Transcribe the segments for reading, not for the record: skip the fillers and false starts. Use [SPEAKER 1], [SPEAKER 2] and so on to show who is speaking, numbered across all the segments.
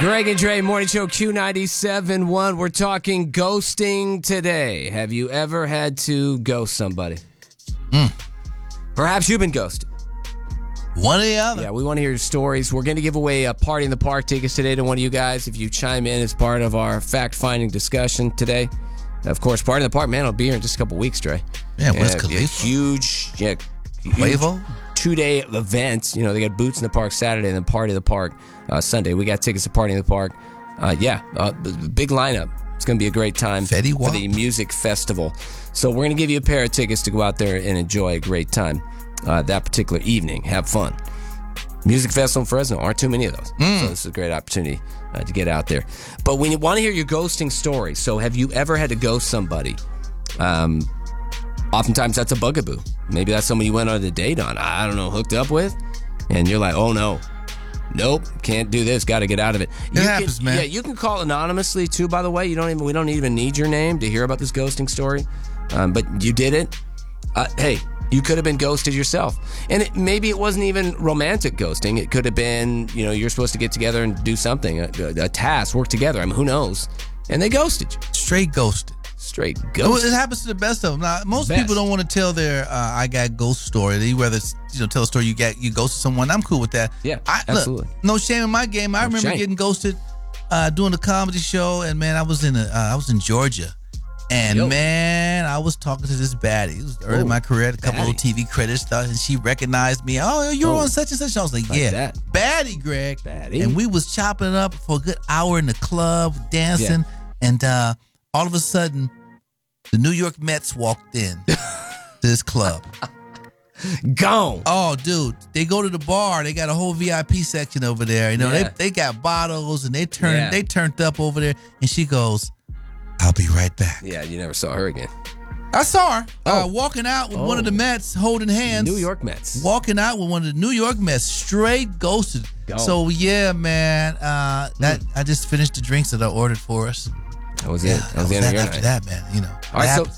[SPEAKER 1] Greg and Dre, Morning Show Q97.1. We're talking ghosting today. Have you ever had to ghost somebody? Perhaps you've been ghosted.
[SPEAKER 2] One or the other.
[SPEAKER 1] Yeah, we want to hear your stories. We're going to give away a Party in the Park tickets today to one of you guys if you chime in as part of our fact-finding discussion today. Of course, Party in the Park, man, will be here in just a couple weeks, Dre.
[SPEAKER 2] Yeah, Wiz
[SPEAKER 1] A
[SPEAKER 2] Khalifa.
[SPEAKER 1] huge
[SPEAKER 2] Quavo.
[SPEAKER 1] 2-day event. They got Boots in the Park Saturday and then Party in the Park Sunday. We got tickets to Party in the Park. Big lineup. It's going to be a great time
[SPEAKER 2] Fetty
[SPEAKER 1] for
[SPEAKER 2] Wap.
[SPEAKER 1] the music festival. So we're going to give you a pair of tickets to go out there and enjoy a great time that particular evening. Have fun. Music festival in Fresno. Aren't too many of those. So this is a great opportunity to get out there. But we want to hear your ghosting story. So have you ever had to ghost somebody? Oftentimes that's a bugaboo. Maybe that's someone you went on a date on, I don't know, hooked up with, and you're like, oh no, nope, can't do this, got to get out of it.
[SPEAKER 2] It happens, man.
[SPEAKER 1] Yeah, you can call anonymously too, by the way. We don't even need your name to hear about this ghosting story, but you did it. Hey, you could have been ghosted yourself. And maybe it wasn't even romantic ghosting. It could have been, you're supposed to get together and do something, a task, work together. I mean, who knows? And they ghosted you.
[SPEAKER 2] Straight ghosted.
[SPEAKER 1] Straight ghost.
[SPEAKER 2] It happens to the best of them. Now, most people don't want to tell their I got ghost story. They rather tell a story you ghosted someone. I'm cool with that.
[SPEAKER 1] Yeah, absolutely.
[SPEAKER 2] Look, no shame in my game. I remember getting ghosted doing a comedy show, and man, I was in Georgia, and man, I was talking to this baddie. It was early in my career, had a couple of TV credits, and she recognized me. Oh, you were on such and such. I was like yeah, baddie, Greg.
[SPEAKER 1] Baddie.
[SPEAKER 2] And we was chopping it up for a good hour in the club, dancing, and all of a sudden, the New York Mets walked in to this club.
[SPEAKER 1] Gone.
[SPEAKER 2] Oh, dude, they go to the bar. They got a whole VIP section over there. They got bottles and they turned up over there. And she goes, "I'll be right back."
[SPEAKER 1] Yeah, you never saw her again.
[SPEAKER 2] I saw her walking out with one of the Mets, holding hands.
[SPEAKER 1] New York Mets.
[SPEAKER 2] Walking out with one of the New York Mets, straight ghosted.
[SPEAKER 1] Gone.
[SPEAKER 2] So yeah, man, I just finished the drinks that I ordered for us.
[SPEAKER 1] That was it. That was the end of your
[SPEAKER 2] after
[SPEAKER 1] night.
[SPEAKER 2] that, man.
[SPEAKER 1] All right, so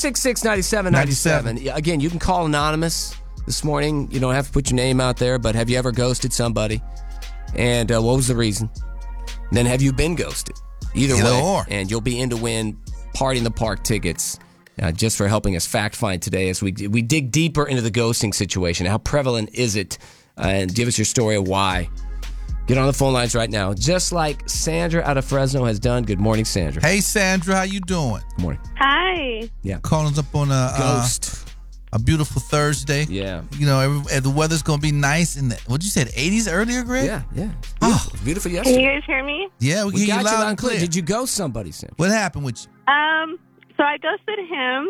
[SPEAKER 1] 266-9797. Again, you can call anonymous this morning. You don't have to put your name out there, but have you ever ghosted somebody? And what was the reason? Then have you been ghosted? Either way.
[SPEAKER 2] Or.
[SPEAKER 1] And you'll be in to win Party in the Park tickets just for helping us fact find today as we dig deeper into the ghosting situation. How prevalent is it? And give us your story of why. Get on the phone lines right now, just like Sandra out of Fresno has done. Good morning, Sandra.
[SPEAKER 2] Hey, Sandra, how you doing?
[SPEAKER 1] Good morning.
[SPEAKER 3] Hi.
[SPEAKER 1] Yeah.
[SPEAKER 2] Calling us up on
[SPEAKER 1] Ghost.
[SPEAKER 2] A beautiful Thursday.
[SPEAKER 1] Yeah.
[SPEAKER 2] The weather's going to be nice in the, what'd you say, 80s earlier, Greg?
[SPEAKER 1] Yeah.
[SPEAKER 2] Oh.
[SPEAKER 1] It was beautiful
[SPEAKER 3] Can
[SPEAKER 1] yesterday.
[SPEAKER 3] you guys hear me?
[SPEAKER 2] Yeah, we
[SPEAKER 1] We
[SPEAKER 2] hear
[SPEAKER 1] got
[SPEAKER 2] you
[SPEAKER 1] you
[SPEAKER 2] loud and clear.
[SPEAKER 1] Did you ghost somebody, Sam?
[SPEAKER 2] What happened with you?
[SPEAKER 3] So I ghosted him.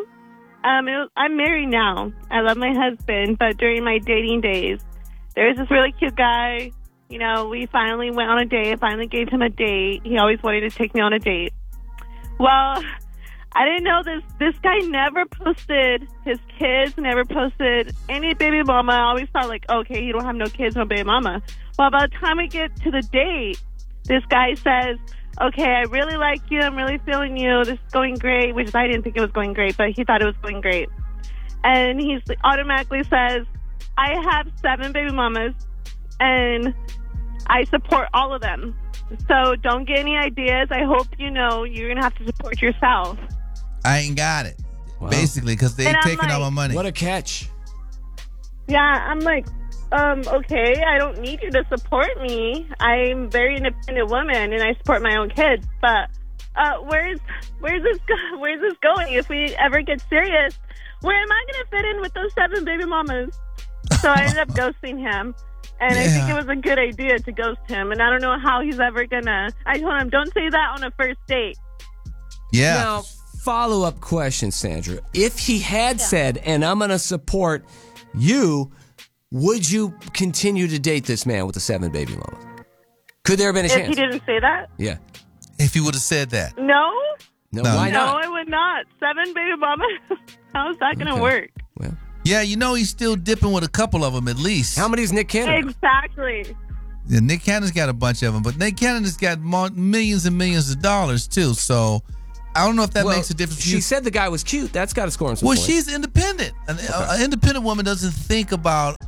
[SPEAKER 3] I'm married now. I love my husband, but during my dating days, there was this really cute guy. We finally went on a date. I finally gave him a date. He always wanted to take me on a date. Well, I didn't know this guy never posted his kids, never posted any baby mama. I always thought like, okay, you don't have no kids, no baby mama. Well, by the time we get to the date, this guy says, okay, I really like you. I'm really feeling you. This is going great, which I didn't think it was going great, but he thought it was going great. And he automatically says, I have 7 baby mamas, and I support all of them. So don't get any ideas. I hope you're going to have to support yourself.
[SPEAKER 2] I ain't got it.
[SPEAKER 1] Wow.
[SPEAKER 2] Basically, because they taking all my money.
[SPEAKER 1] What a catch.
[SPEAKER 3] Yeah, I'm like, okay, I don't need you to support me. I'm a very independent woman, and I support my own kids. But where's this going? If we ever get serious, where am I going to fit in with those 7 baby mamas? So I ended up ghosting him. And I think it was a good idea to ghost him. And I don't know how he's ever going to... I told him, don't say that on a first date.
[SPEAKER 2] Yeah.
[SPEAKER 1] Now, follow-up question, Sandra. If he had said, and I'm going to support you, would you continue to date this man with the 7 baby mamas? Could there have been a chance?
[SPEAKER 3] If he didn't say that?
[SPEAKER 1] Yeah.
[SPEAKER 2] If you would have said that.
[SPEAKER 3] No.
[SPEAKER 1] No, why
[SPEAKER 3] No,
[SPEAKER 1] not?
[SPEAKER 3] I would not. 7 baby mamas? How is that going to work?
[SPEAKER 1] Well,
[SPEAKER 2] Yeah, he's still dipping with a couple of them at least.
[SPEAKER 1] how many is Nick Cannon?
[SPEAKER 3] Exactly.
[SPEAKER 2] Yeah, Nick Cannon's got a bunch of them, but Nick Cannon has got millions and millions of dollars too. So I don't know if that makes a difference.
[SPEAKER 1] She said the guy was cute. That's got to score him some
[SPEAKER 2] Well,
[SPEAKER 1] points.
[SPEAKER 2] she's independent. An independent woman doesn't think about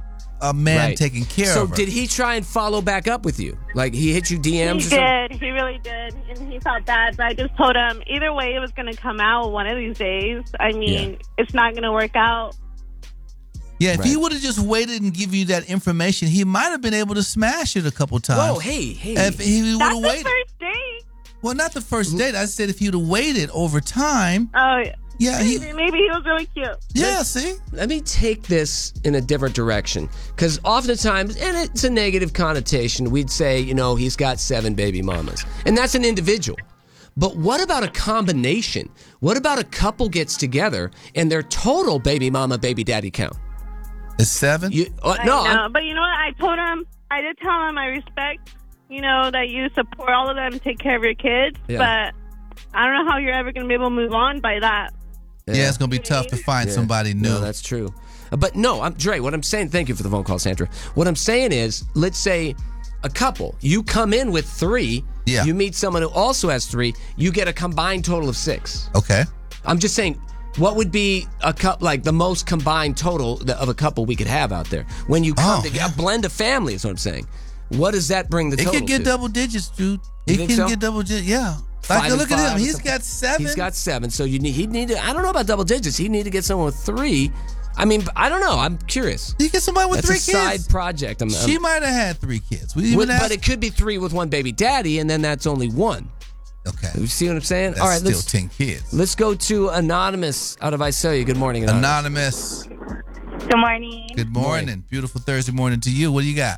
[SPEAKER 2] a man taking care of her.
[SPEAKER 1] So did he try and follow back up with you? Like he hit you DMs?
[SPEAKER 3] He did. He really did. And he felt bad. But I just told him either way it was going to come out one of these days. I mean, it's not going to work out.
[SPEAKER 2] Yeah, if he would have just waited and give you that information, he might have been able to smash it a couple times.
[SPEAKER 1] Whoa, hey.
[SPEAKER 2] If he would have waited.
[SPEAKER 3] That's the first date.
[SPEAKER 2] Well, not the first date. I said if you'd have waited over time.
[SPEAKER 3] Oh, yeah.
[SPEAKER 2] Yeah,
[SPEAKER 3] maybe he was really cute.
[SPEAKER 2] Yeah, see?
[SPEAKER 1] Let me take this in a different direction. Because oftentimes, and it's a negative connotation, we'd say, he's got 7 baby mamas. And that's an individual. But what about a combination? What about a couple gets together and their total baby mama, baby daddy count?
[SPEAKER 2] It's 7?
[SPEAKER 3] No, but you know what? I did tell him I respect, that you support all of them and take care of your kids. Yeah. But I don't know how you're ever going to be able to move on by that.
[SPEAKER 2] Yeah, it's going to be tough to find somebody new.
[SPEAKER 1] No, that's true. But no, Dre, what I'm saying, thank you for the phone call, Sandra. What I'm saying is, let's say a couple, you come in with 3, you meet someone who also has 3, you get a combined total of 6.
[SPEAKER 2] Okay.
[SPEAKER 1] I'm just saying, what would be the most combined total of a couple we could have out there? When you come together, a blend of family is what I'm saying. What does that bring the total to?
[SPEAKER 2] It could get double digits, dude. It can get double digits, yeah. Like, look at him. He's got 7.
[SPEAKER 1] He's got 7. So he'd need to, I don't know about double digits. He'd need to get someone with 3. I mean, I don't know. I'm curious.
[SPEAKER 2] You get somebody with 3 kids.
[SPEAKER 1] That's a side project.
[SPEAKER 2] She might have had 3 kids.
[SPEAKER 1] But it could be 3 with 1 baby daddy, and then that's only 1.
[SPEAKER 2] Okay.
[SPEAKER 1] You see what I'm saying?
[SPEAKER 2] That's
[SPEAKER 1] all right,
[SPEAKER 2] still 10 kids.
[SPEAKER 1] Let's go to Anonymous out of Visalia. Good morning, Anonymous.
[SPEAKER 3] Good morning.
[SPEAKER 2] Good morning. Beautiful Thursday morning to you. What do you got?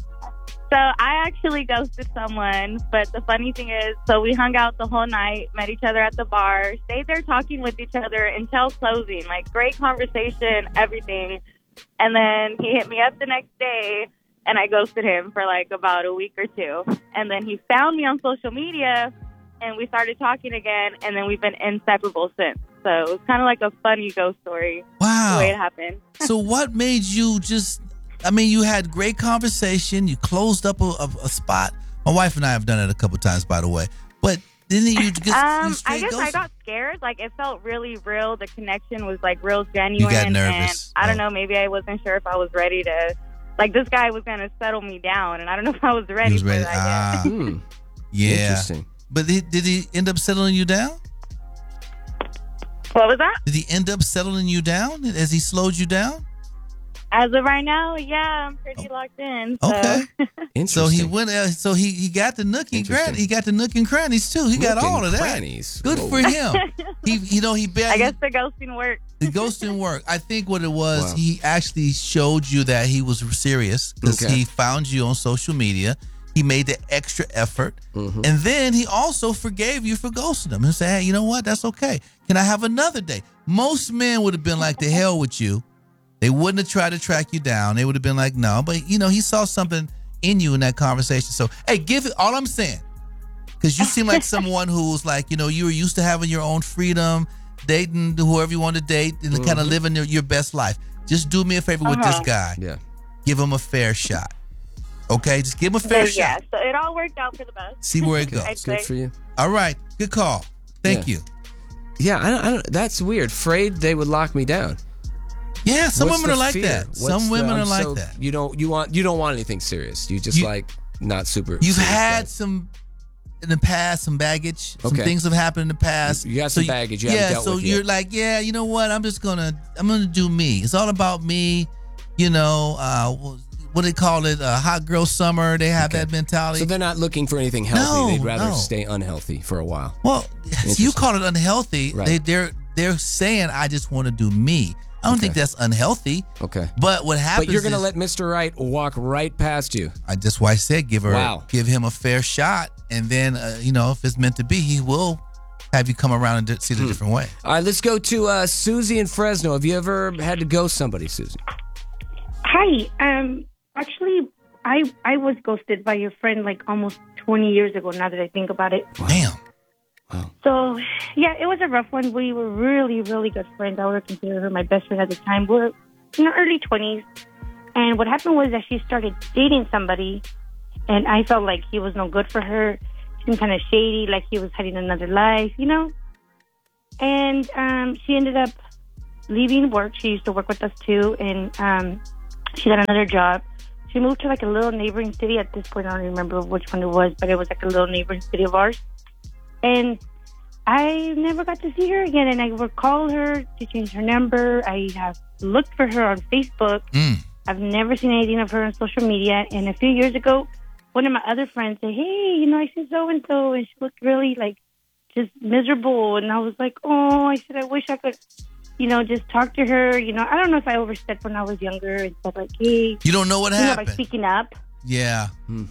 [SPEAKER 3] So I actually ghosted someone, but the funny thing is, we hung out the whole night, met each other at the bar, stayed there talking with each other until closing. Like, great conversation, everything. And then he hit me up the next day, and I ghosted him for about a week or 2. And then he found me on social media, and we started talking again, and then we've been inseparable since. So it was kind of like a funny ghost story.
[SPEAKER 2] Wow.
[SPEAKER 3] The way it happened.
[SPEAKER 2] So what made you you had great conversation. You closed up a spot. My wife and I have done it a couple times, by the way. But didn't you just
[SPEAKER 3] I guess I got scared. It felt really real. The connection was real genuine.
[SPEAKER 2] You got nervous.
[SPEAKER 3] And I don't know, maybe I wasn't sure if I was ready to, this guy was going to settle me down. And I don't know if I was ready for that yet.
[SPEAKER 2] Yeah.
[SPEAKER 1] Interesting.
[SPEAKER 2] But did he end up settling you down?
[SPEAKER 3] What was that?
[SPEAKER 2] Did he end up settling you down as he slowed you down?
[SPEAKER 3] As of right now, yeah, I'm pretty locked in. So.
[SPEAKER 2] Okay.
[SPEAKER 1] Interesting.
[SPEAKER 2] So he went. So he got the nook and crannies. He got the nook and crannies too. He got all of that.
[SPEAKER 1] Crannies.
[SPEAKER 2] Good for him. He bet.
[SPEAKER 3] I guess the ghosting worked.
[SPEAKER 2] The ghosting worked. I think what it was, he actually showed you that he was serious because he found you on social media. He made the extra effort, and then he also forgave you for ghosting him and said, "Hey, you know what? That's okay. Can I have another day?" Most men would have been like, "The hell with you." They wouldn't have tried to track you down. They would have been like, no. But, he saw something in you in that conversation. So, hey, give it all I'm saying. Because you seem like someone who's you were used to having your own freedom, dating whoever you want to date, and kind of living your best life. Just do me a favor with this guy.
[SPEAKER 1] Yeah.
[SPEAKER 2] Give him a fair shot. Okay? Just give him a fair shot.
[SPEAKER 3] Yeah, so it all worked out for the best.
[SPEAKER 2] See where it goes.
[SPEAKER 1] Good for you.
[SPEAKER 2] All right. Good call. Thank you.
[SPEAKER 1] Yeah, I don't. That's weird. Afraid they would lock me down.
[SPEAKER 2] Yeah, some women are like that. Some women are like that.
[SPEAKER 1] You don't want anything serious. You just not super.
[SPEAKER 2] You've had some in the past, some baggage. Some things have happened in the past.
[SPEAKER 1] You got some baggage. You haven't dealt with
[SPEAKER 2] you're like, you know what? I'm gonna do me. It's all about me. What they call it, hot girl summer. They have that mentality.
[SPEAKER 1] So they're not looking for anything healthy. They'd rather stay unhealthy for a while.
[SPEAKER 2] Well, you call it unhealthy. Right. They're saying, I just want to do me. I don't think that's unhealthy. Okay. But what happens
[SPEAKER 1] But you're going to let Mr. Right walk right past you.
[SPEAKER 2] That's why I said give him a fair shot. And then, if it's meant to be, he will have you come around and see it a different way.
[SPEAKER 1] All right, let's go to Susie in Fresno. Have you ever had to ghost somebody, Susie?
[SPEAKER 4] Hi. Actually, I was ghosted by your friend almost 20 years ago, now that I think about it.
[SPEAKER 2] Damn.
[SPEAKER 1] Wow.
[SPEAKER 4] So, yeah, it was a rough one. We were really, really good friends. I would consider her my best friend at the time. We were in our early 20s. And what happened was that she started dating somebody, and I felt like he was no good for her. He seemed kind of shady, like he was having another life, And she ended up leaving work. She used to work with us, too. And She got another job. She moved to like a little neighboring city. At this point, I don't remember which one it was, but it was like a little neighboring city of ours. And I never got to see her again. And I would call her to change her number. I have looked for her on Facebook. I've never seen anything of her on social media. And a few years ago, one of my other friends said, hey, you know, I see so-and-so, and she looked really, like, just miserable. And I was like, oh, I said, I wish I could, you know, just talk to her. You know, I don't know if I overstepped when I was younger and stuff like, hey.
[SPEAKER 2] You don't know what happened.
[SPEAKER 4] By speaking up.
[SPEAKER 2] Yeah.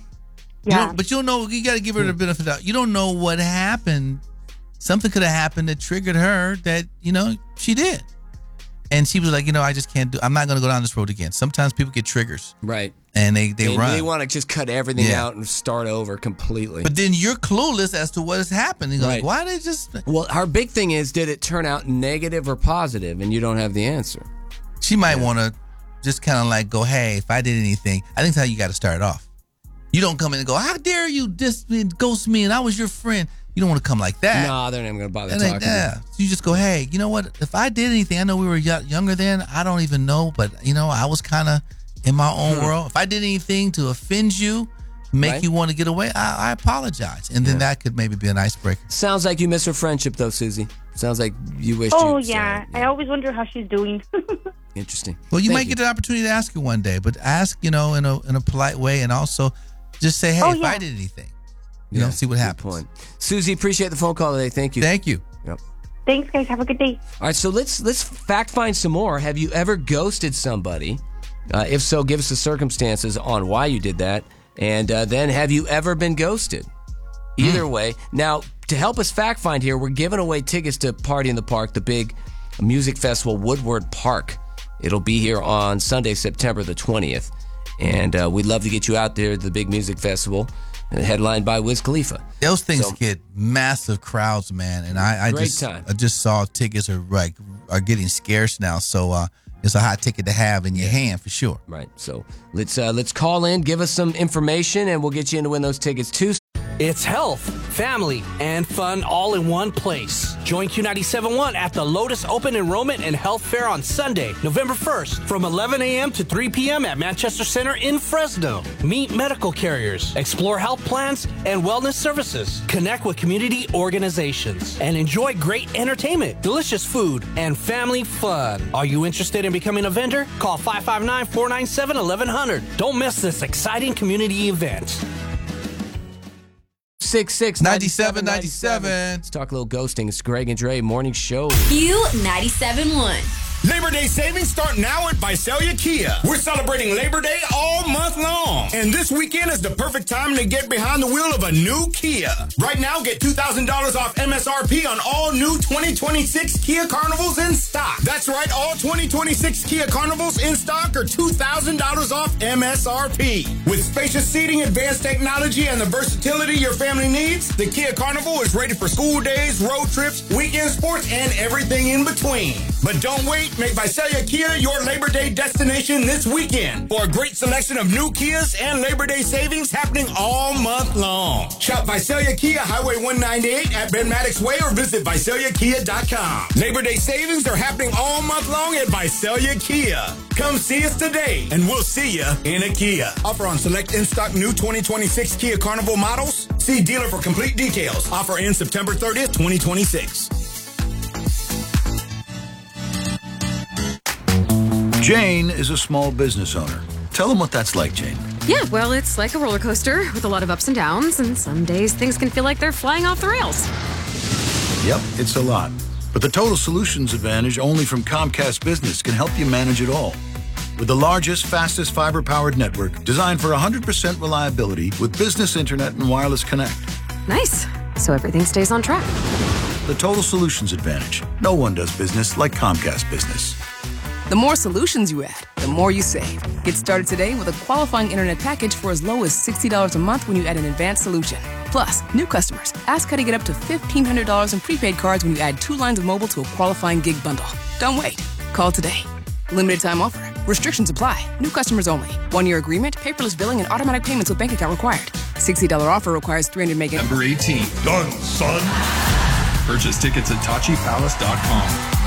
[SPEAKER 4] Yeah.
[SPEAKER 2] But you don't know, you got to give her the benefit of the doubt. You don't know what happened. Something could have happened that triggered her that, you know, she did. And she was like, you know, I just can't I'm not going to go down this road again. Sometimes people get triggers.
[SPEAKER 1] Right.
[SPEAKER 2] And they run.
[SPEAKER 1] They want to just cut everything out and start over completely.
[SPEAKER 2] But then you're clueless as to what has happened. You're like, why did it just...
[SPEAKER 1] Well, our big thing is, did it turn out negative or positive? And you don't have the answer.
[SPEAKER 2] She might want to just kind of like go, hey, if I did anything, I think that's how you got to start off. You don't come in and go, how dare you ghost me and I was your friend. You don't want to come like that.
[SPEAKER 1] No, they're not even going to bother talking to you.
[SPEAKER 2] So you just go, hey, you know what? If I did anything, I know we were younger then. I don't even know, but, you know, I was kind of in my own world. If I did anything to offend you, make you want to get away, I apologize. And then that could maybe be an icebreaker.
[SPEAKER 1] Sounds like you miss her friendship, though, Susie. Sounds like you wish
[SPEAKER 4] yeah. I always wonder how she's doing.
[SPEAKER 1] Interesting.
[SPEAKER 2] Well, you might get an opportunity to ask her one day, but ask, you know, in a polite way, and also just say, hey, if I did anything. You know, see what happens.
[SPEAKER 1] Point. Susie, appreciate the phone call today. Thank you.
[SPEAKER 2] Thank you.
[SPEAKER 1] Yep.
[SPEAKER 4] Thanks, guys. Have a good day.
[SPEAKER 1] All right, so let's fact find some more. Have you ever ghosted somebody? If so, give us the circumstances on why you did that. And then, have you ever been ghosted? Either way. Now, to help us fact find here, we're giving away tickets to Party in the Park, the big music festival, Woodward Park. It'll be here on Sunday, September the 20th. And we'd love to get you out there at the big music festival. Headlined by Wiz Khalifa.
[SPEAKER 2] Those things get massive crowds, man, and I just saw tickets are getting scarce now. So it's a hot ticket to have in your hand for sure.
[SPEAKER 1] Right. So let's call in, give us some information, and we'll get you in to win those tickets too.
[SPEAKER 5] It's health, family, and fun all in one place. Join Q97.1 at the Lotus Open Enrollment and Health Fair on Sunday, November 1st from 11 a.m. to 3 p.m. at Manchester Center in Fresno. Meet medical carriers, explore health plans and wellness services, connect with community organizations, and enjoy great entertainment, delicious food, and family fun. Are you interested in becoming a vendor? Call 559-497-1100. Don't miss this exciting community event.
[SPEAKER 1] 666-9797. Let's talk a little ghosting. It's Greg and Dre Morning Show.
[SPEAKER 6] Q97.1.
[SPEAKER 7] Labor Day savings start now at Visalia Kia. We're celebrating Labor Day all month long. And this weekend is the perfect time to get behind the wheel of a new Kia. Right now, get $2,000 off MSRP on all new 2026 Kia Carnivals in stock. That's right, all 2026 Kia Carnivals in stock are $2,000 off MSRP. With spacious seating, advanced technology, and the versatility your family needs, the Kia Carnival is ready for school days, road trips, weekend sports, and everything in between. But don't wait. Make Visalia Kia your Labor Day destination this weekend for a great selection of new Kias and Labor Day savings happening all month long. Shop Visalia Kia Highway 198 at Ben Maddox Way or visit VisaliaKia.com. Labor Day savings are happening all month long at Visalia Kia. Come see us today and we'll see you in a Kia. Offer on select in-stock new 2026 Kia Carnival models. See dealer for complete details. Offer ends September 30th, 2026.
[SPEAKER 8] Jane is a small business owner. Tell them what that's like, Jane.
[SPEAKER 9] Yeah, well, it's like a roller coaster with a lot of ups and downs, and some days things can feel like they're flying off the rails.
[SPEAKER 8] Yep, it's a lot. But the Total Solutions Advantage only from Comcast Business can help you manage it all. With the largest, fastest fiber-powered network designed for 100% reliability with business internet and wireless connect.
[SPEAKER 9] Nice. So everything stays on track.
[SPEAKER 8] The Total Solutions Advantage. No one does business like Comcast Business.
[SPEAKER 10] The more solutions you add, the more you save. Get started today with a qualifying internet package for as low as $60 a month when you add an advanced solution. Plus, new customers, ask how to get up to $1,500 in prepaid cards when you add 2 lines of mobile to a qualifying gig bundle. Don't wait. Call today. Limited time offer. Restrictions apply. New customers only. 1-year agreement, paperless billing, and automatic payments with bank account required. $60 offer requires 300 meg.
[SPEAKER 11] Number 18. Done, son. Purchase tickets at TachiPalace.com.